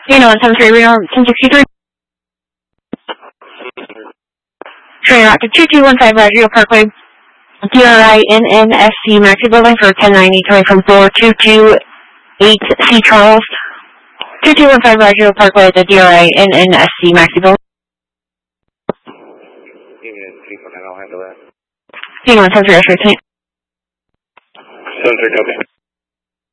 173 Radar 1063. Train route to 2215 Rodeo Parkway. DRI NNSC Maxi Building for 1090 coming from floor 228C Charles. 2215 Rodeo Parkway at the DRI NNSC Maxi Building. I'll handle that. 173 X-ray, 73, copy.